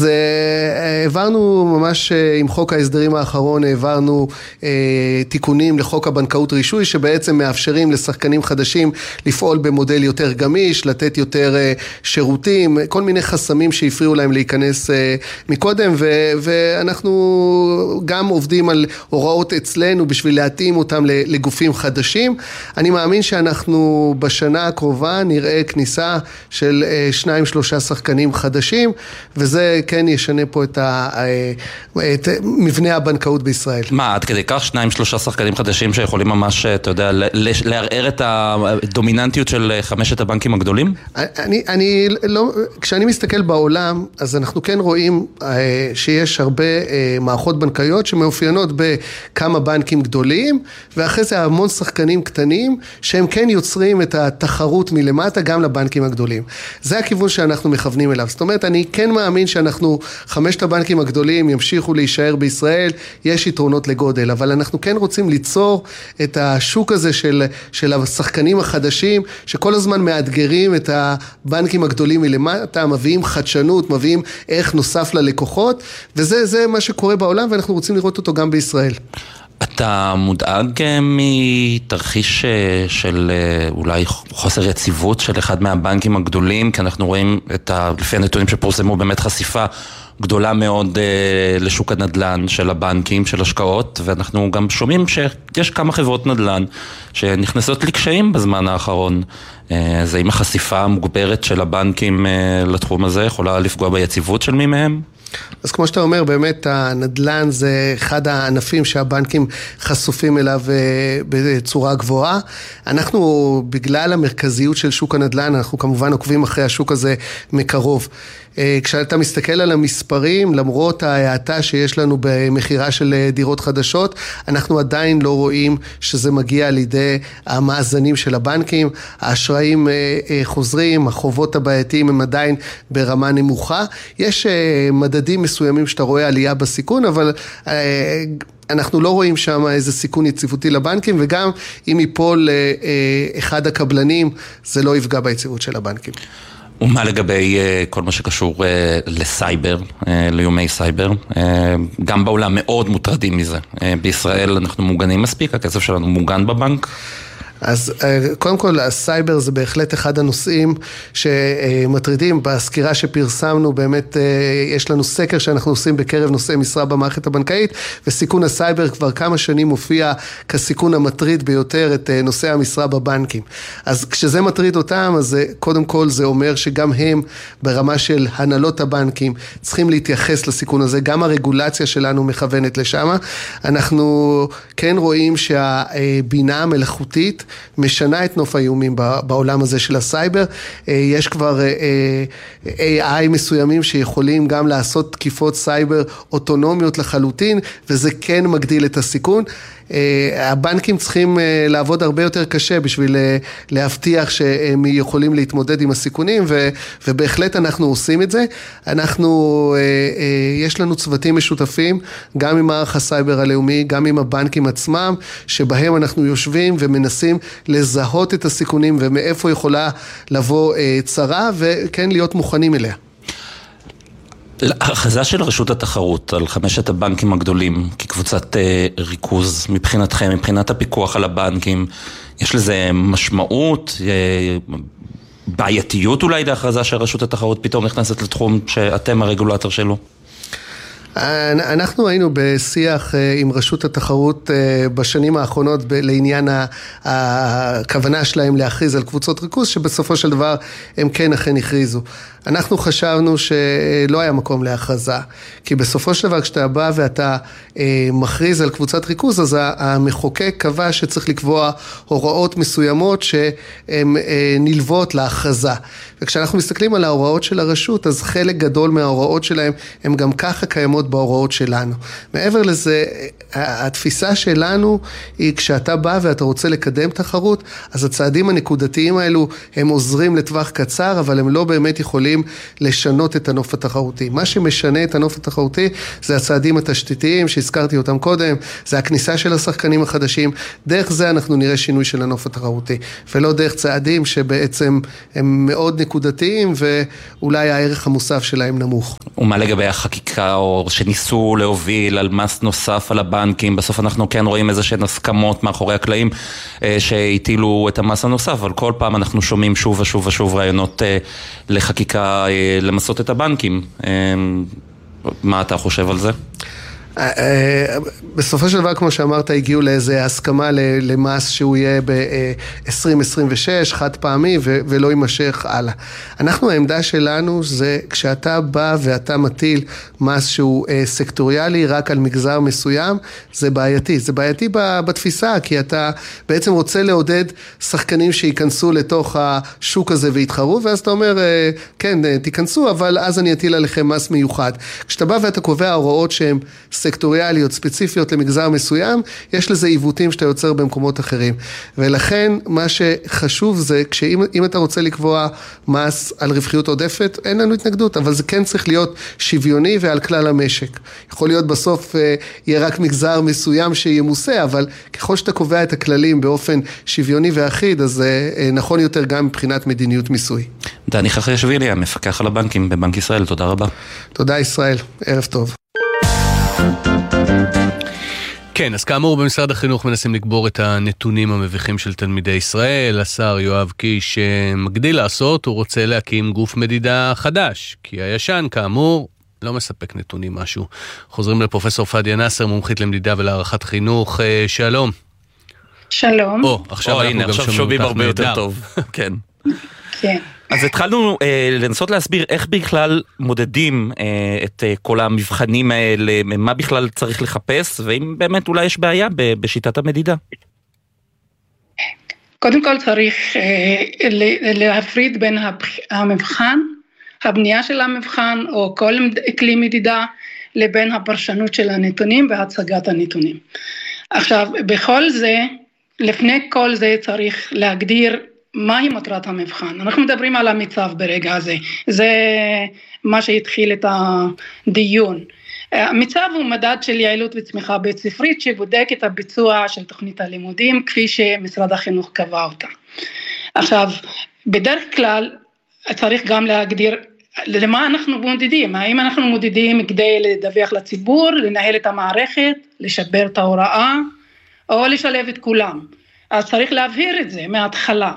אז העברנו ממש עם חוק ההסדרים האחרון, העברנו תיקונים לחוק הבנקאות רישוי, שבעצם מאפשרים לשחקנים חדשים לפעול במודל יותר גמיש, לתת יותר שירותים, כל מיני חסמים שהפריעו להם להיכנס מקודם, ואנחנו גם עובדים על הוראות אצלנו בשביל להתאים אותם לגופים חדשים. אני מאמין שאנחנו בשנה הקרובה נראה כניסה של 2-3 שחקנים חדשים, וזה כן ישנה פה את מבנה הבנקאות בישראל. מה, עד כדי כך 2-3 שחקנים חדשים שיכולים ממש, אתה יודע, לערער את הדומיננטיות של 5 הבנקים הגדולים? אני לא, כשאני מסתכל בעולם, אז אנחנו כן רואים שיש הרבה מערכות בנקאיות שמאופיינות בכמה בנקים גדולים, ואחרי זה המון שחקנים קטנים, שהם כן יוצרים את התחרות מלמטה גם לבנקים הגדולים. זה הכיוון שאנחנו מכוונים אליו. זאת אומרת, אני כן מאמין שאנחנו 5 הבנקים הגדולים ימשיכו להישאר בישראל, יש יתרונות לגודל, אבל אנחנו כן רוצים ליצור את השוק הזה של השחקנים החדשים, שכל הזמן מאתגרים את הבנקים הגדולים מלמטה, מביאים חדשנות, מביאים ערך נוסף ללקוחות, וזה מה שקורה בעולם, ואנחנו רוצים לראות אותו גם בישראל. אתה מודאג מתרחיש של אולי חוסר יציבות של אחד מהבנקים הגדולים, כי אנחנו רואים לפי הנתונים שפורסמו באמת חשיפה גדולה מאוד לשוק הנדל"ן של הבנקים, של השקעות, ואנחנו גם שומעים שיש כמה חברות נדל"ן שנכנסות לקשיים בזמן האחרון. זה עם החשיפה המוגברת של הבנקים לתחום הזה, יכולה לפגוע ביציבות של מי מהם? אז כמו שאתה אומר, באמת הנדל"ן זה אחד הענפים שהבנקים חשופים אליו בצורה גבוהה. אנחנו, בגלל המרכזיות של שוק הנדל"ן, אנחנו כמובן עוקבים אחרי השוק הזה מקרוב. כשאתה מסתכל על המספרים, למרות ההאטה שיש לנו במחירה של דירות חדשות, אנחנו עדיין לא רואים שזה מגיע לידי המאזנים של הבנקים, האשראים חוזרים, החובות הבעייתיים הם עדיין ברמה נמוכה, יש מדדים מסוימים שאתה רואה עלייה בסיכון, אבל אנחנו לא רואים שם איזה סיכון יציבותי לבנקים, וגם אם ייפול אחד הקבלנים, זה לא יפגע ביציבות של הבנקים. ומה לגבי כל מה שקשור לסייבר, לאיומי סייבר? גם בעולם מאוד מוטרדים מזה. בישראל אנחנו מוגנים מספיק, הכסף שלנו מוגן בבנק? אז קודם כל, הסייבר זה בהחלט אחד הנושאים שמטרידים. בסקירה שפרסמנו, באמת יש לנו סקר שאנחנו עושים בקרב נושאי משרה במערכת הבנקאית, וסיכון הסייבר כבר כמה שנים מופיע כסיכון המטריד ביותר את נושאי המשרה בבנקים. אז כשזה מטריד אותם, אז קודם כל זה אומר שגם הם ברמה של הנהלות הבנקים צריכים להתייחס לסיכון הזה, גם הרגולציה שלנו מכוונת לשם. אנחנו כן רואים שהבינה המלאכותית משנה את נוף האיומים בעולם הזה של הסייבר. יש כבר AI מסוימים שיכולים גם לעשות תקיפות סייבר אוטונומיות לחלוטין, וזה כן מגדיל את הסיכון. הבנקים צריכים לעבוד הרבה יותר קשה בשביל להבטיח שהם יכולים להתמודד עם הסיכונים, ובהחלט אנחנו עושים את זה. יש לנו צוותים משותפים, גם עם מערך הסייבר הלאומי, גם עם הבנקים עצמם, שבהם אנחנו יושבים ומנסים לזהות את הסיכונים, ומאיפה יכולה לבוא צרה, וכן להיות מוכנים אליה. ההכרזה של רשות התחרות על 5 הבנקים הגדולים כקבוצת ריכוז מבחינתכם, מבחינת הפיקוח על הבנקים, יש לזה משמעות, בעייתיות אולי להכרזה של רשות התחרות פתאום נכנסת לתחום שאתם הרגולטור שלו? אנחנו היינו בשיח עם רשות התחרות בשנים האחרונות לעניין הכוונה שלהם להכריז על קבוצות ריכוז, שבסופו של דבר הם כן אכן הכריזו. אנחנו חשבנו שלא היה מקום להכרזה, כי בסופו של דבר כשאתה בא ואתה מכריז על קבוצת ריכוז, אז המחוקק קבע שצריך לקבוע הוראות מסוימות שהן נלוות להכרזה. וכשאנחנו מסתכלים על ההוראות של הרשות, אז חלק גדול מההוראות שלהם הם גם ככה קיימות בהוראות שלנו. מעבר לזה, התפיסה שלנו היא כשאתה בא ואתה רוצה לקדם תחרות, אז הצעדים הנקודתיים האלו הם עוזרים לטווח קצר, אבל הם לא באמת יכולים יכולים לשנות את הנוף התחרותי. מה שמשנה את הנוף התחרותי זה הצעדים התשתיתיים שהזכרתי אותם קודם, זה הכניסה של השחקנים החדשים, דרך זה אנחנו נראה שינוי של הנוף התחרותי, ולא דרך צעדים שבעצם הם מאוד נקודתיים ואולי הערך המוסף שלהם נמוך. ומה לגבי החקיקה או שניסו להוביל על מס נוסף על הבנקים, בסוף אנחנו כן רואים איזה שהן הסכמות מאחורי הקלעים שהטילו את המס הנוסף, אבל כל פעם אנחנו שומעים שוב ושוב ושוב רעיונות לחקיקה למסות את הבנקים. מה אתה חושב על זה? בסופו של דבר, כמו שאמרת, הגיעו לאיזה הסכמה למס שהוא יהיה ב-2026, חד פעמי, ולא יימשך הלאה. העמדה שלנו זה כשאתה בא ואתה מטיל מס שהוא סקטוריאלי רק על מגזר מסוים, זה בעייתי. זה בעייתי בתפיסה, כי אתה בעצם רוצה לעודד שחקנים שיכנסו לתוך השוק הזה ויתחרו, ואז אתה אומר, כן, תיכנסו, אבל אז אני אטיל עליכם מס מיוחד. כשאתה בא ואתה קובע הוראות שהן סקטוריאליות, ספציפיות למגזר מסוים, יש לזה עיוותים שאתה יוצר במקומות אחרים. ולכן מה שחשוב זה, אם אתה רוצה לקבוע מס על רווחיות עודפת, אין לנו התנגדות, אבל זה כן צריך להיות שוויוני ועל כלל המשק. יכול להיות בסוף יהיה רק מגזר מסוים שימוסה, אבל ככל שאתה קובע את הכללים באופן שוויוני ואחיד, אז זה נכון יותר גם מבחינת מדיניות מיסוי. דני חכיאשוילי, המפקח על הבנקים בבנק ישראל, תודה רבה. תודה ישראל, ערב טוב. כן, אז כאמור במשרד החינוך מנסים לקבור את הנתונים המביכים של תלמידי ישראל. השר יואב קיש מגדיל לעשות, הוא רוצה להקים גוף מדידה חדש, כי הישן כאמור לא מספק נתונים משהו. חוזרים לפרופסור פדיה נאסר, מומחית למדידה ולהערכת חינוך. שלום. שלום. עכשיו אנחנו גם שומעים הרבה יותר טוב. כן. כן. אז התחלנו לנסות להסביר איך בכלל מודדים את כל המבחנים האלה, מה בכלל צריך לחפש, ואם באמת אולי יש בעיה בשיטת המדידה. קודם כל צריך להפריד בין המבחן, הבנייה של המבחן, או כל כלי מדידה, לבין הפרשנות של הנתונים והצגת הנתונים. עכשיו, בכל זה, לפני כל זה צריך להגדיר מהי מטרת המבחן. אנחנו מדברים על המצב ברגע הזה. זה מה שהתחיל את הדיון. המצב הוא מדד של יעילות וצמיחה בית ספרית, שבודק את הביצוע של תוכנית הלימודים, כפי שמשרד החינוך קבע אותה. עכשיו, בדרך כלל צריך גם להגדיר למה אנחנו מודדים. האם אנחנו מודדים כדי לדווח לציבור, לנהל את המערכת, לשפר את ההוראה, או לשלב את כולם. אז צריך להבהיר את זה מההתחלה.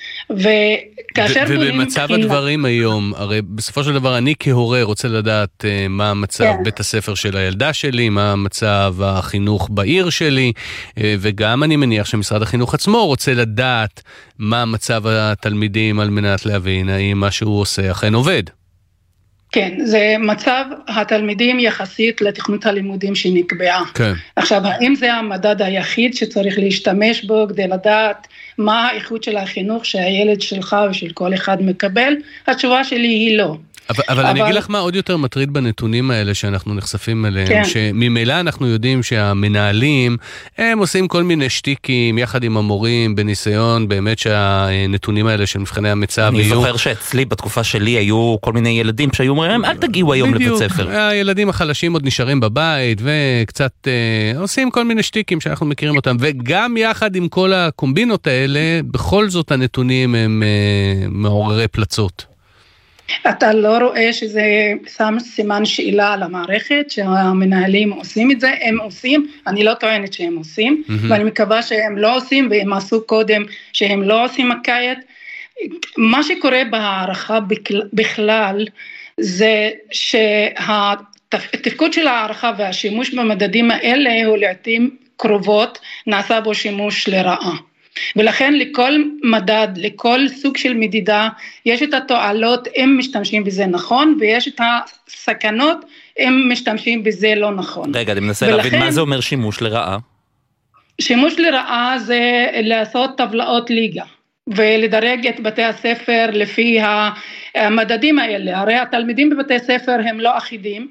ובמצב הדברים היום, הרי בסופו של דבר אני כהורה רוצה לדעת מה המצב בית הספר של הילדה שלי, מה המצב החינוך בעיר שלי, וגם אני מניח שמשרד החינוך עצמו רוצה לדעת מה מצב התלמידים על מנת להבין האם מה שהוא עושה אכן עובד. כן, זה מצב התלמידים יחסית לתכנית הלימודים שנקבעה. כן. עכשיו, האם זה המדד היחיד שצריך להשתמש בו כדי לדעת מה האיכות של החינוך שהילד שלך ושל כל אחד מקבל? התשובה שלי היא לא. אבל אני אגיד לך מה עוד יותר מטריד בנתונים האלה שאנחנו נחשפים אליהם, כן. שממילא אנחנו יודעים שהמנהלים, הם עושים כל מיני שטיקים יחד עם המורים בניסיון, באמת שהנתונים האלה של מבחני המצב אני זוכר שאצלי בתקופה שלי היו כל מיני ילדים שהיו אומרים, אל תגיעו היום לבית ספר. הילדים החלשים עוד נשארים בבית, וקצת עושים כל מיני שטיקים שאנחנו מכירים אותם, וגם יחד עם כל הקומבינות האלה, בכל זאת הנתונים הם מעוררי פלצות. אתה לא רואה שזה שם סימן שאלה על המערכת, שהמנהלים עושים את זה, הם עושים, אני לא טוענת שהם עושים, ואני מקווה שהם לא עושים, והם עשו קודם שהם לא עושים כעת. מה שקורה בהערכה בכלל, זה שהתפקוד של הערכה והשימוש במדדים האלה, הוא לעתים קרובות, נעשה בו שימוש לרעה. ולכן לכל מדד, לכל סוג של מדידה, יש את התועלות אם משתמשים בזה נכון, ויש את הסכנות אם משתמשים בזה לא נכון. רגע, אני מנסה להבין מה זה אומר שימוש לרעה. שימוש לרעה זה לעשות טבלאות ליגה, ולדרג את בתי הספר לפי המדדים האלה. הרי התלמידים בבתי ספר הם לא אחידים,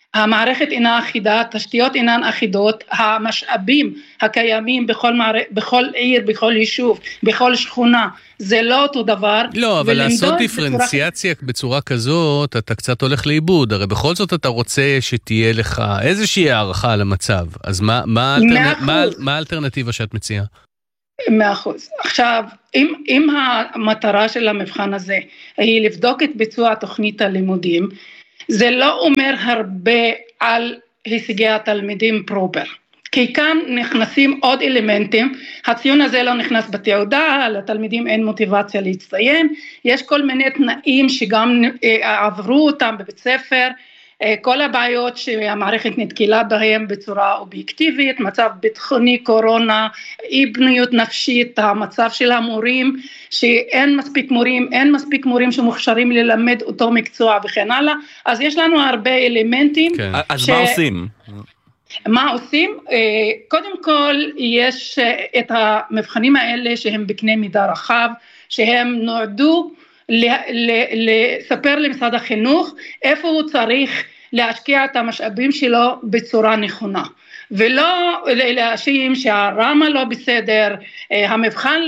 המערכת אינה אחידה, תשתיות אינן אחידות, המשאבים הקיימים בכל עיר, בכל יישוב, בכל שכונה, זה לא אותו דבר. לא, אבל לעשות דיפרנציאציה בצורה כזאת, אתה קצת הולך לאיבוד, הרי בכל זאת אתה רוצה שתהיה לך איזושהי הערכה על המצב, אז מה האלטרנטיבה שאת מציעה? 100%. עכשיו, אם המטרה של המבחן הזה היא לבדוק את ביצוע תוכנית הלימודים, זה לא אומר הרבה על הישגי התלמידים פרופר. כי כאן נכנסים עוד אלמנטים, הציון הזה לא נכנס בתעודה, לתלמידים אין מוטיבציה להצטיין, יש כל מיני תנאים שגם עברו אותם בבית ספר, כל הבעיות שהמערכת נתקלה בהם בצורה אובייקטיבית, מצב ביטחוני, קורונה, אי בניות נפשית, המצב של המורים, שאין מספיק מורים שמוכשרים ללמד אותו מקצוע וכן הלאה, אז יש לנו הרבה אלמנטים. כן. אז מה עושים? מה עושים? קודם כל יש את המבחנים האלה שהם בקנה מידה רחב, שהם נועדו לספר למשרד החינוך איפה הוא צריך להשקיע את המשאבים שלו בצורה נכונה, ולא להאשים שהרמה לא בסדר, המבחן